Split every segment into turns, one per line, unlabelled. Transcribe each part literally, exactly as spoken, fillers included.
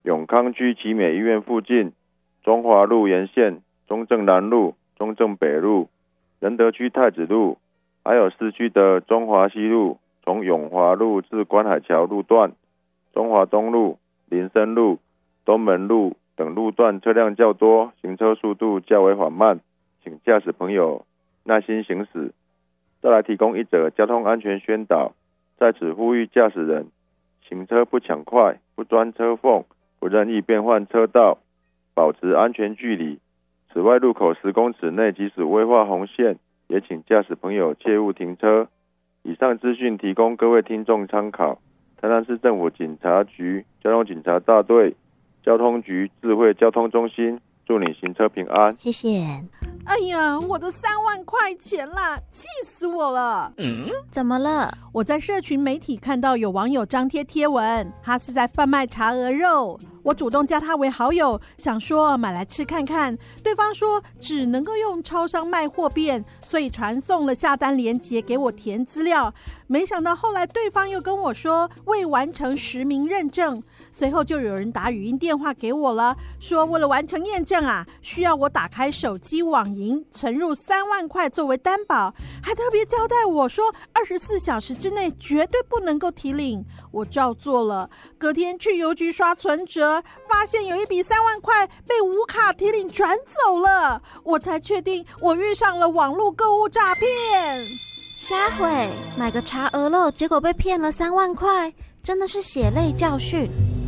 永康区奇美医院附近、中华路沿线、中正南路、中正北路、仁德区太子路，还有市区的中华西路，从永华路至观海桥路段、中华东路、林森路、东门路等路段车辆较多，行车速度较为缓慢，请驾驶朋友耐心行驶。再来提供一则交通安全宣导，在此呼吁驾驶人行车不抢快、不钻车缝、不任意变换车道，保持安全距离。此外，路口十公尺内即使未画红线，也请驾驶朋友切勿停车。以上资讯提供各位听众参考。台南市政府警察局交通警察大队交通局智慧交通中心，祝你行车平安。
谢谢。
哎呀，我的三万块钱啦，气死我了！
嗯，怎么了？
我在社群媒体看到有网友张贴贴文，他是在贩卖茶鹅肉。我主动加他为好友，想说买来吃看看。对方说只能够用超商卖货便，所以传送了下单链接给我填资料。没想到后来对方又跟我说未完成实名认证，随后就有人打语音电话给我了，说为了完成验证啊，需要我打开手机网银存入三万块作为担保，还特别交代我说二十四小时之内绝对不能够提领。我照做了，隔天去邮局刷存折，发现有一笔三万块被无卡提领转走了，我才确定我遇上了网络购物诈骗。
瞎毁，买个茶鹅肉，结果被骗了三万块，真的是血泪教训。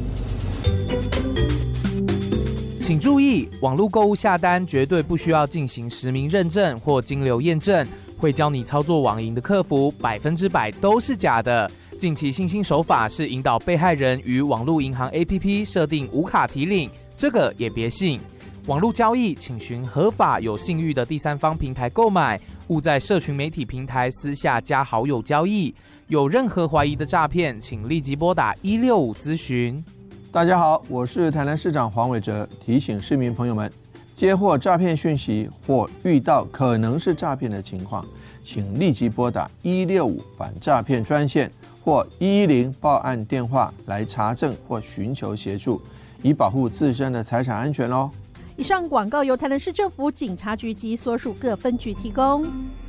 请注意，网络购物下单绝对不需要进行实名认证或金流验证，会教你操作网银的客服百分之百都是假的。近期新兴手法是引导被害人与网络银行 A P P 设定无卡提领，这个也别信。网络交易请循合法有信誉的第三方平台购买，勿在社群媒体平台私下加好友交易。有任何怀疑的诈骗，请立即拨打一六五咨询。
大家好，我是台南市长黄伟哲，提醒市民朋友们，接获诈骗讯息或遇到可能是诈骗的情况，请立即拨打一六五反诈骗专线或一一零报案电话来查证或寻求协助，以保护自身的财产安全哦。
以上广告由台南市政府警察局及所属各分局提供。